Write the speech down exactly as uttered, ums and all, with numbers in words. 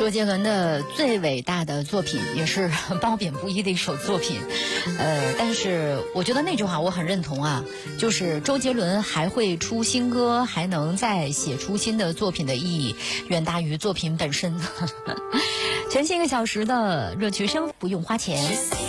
周杰伦的最伟大的作品，也是褒贬不一的一首作品。呃，但是我觉得那句话我很认同啊，就是周杰伦还会出新歌，还能再写出新的作品的意义，远大于作品本身。全新一个小时的热曲声，不用花钱。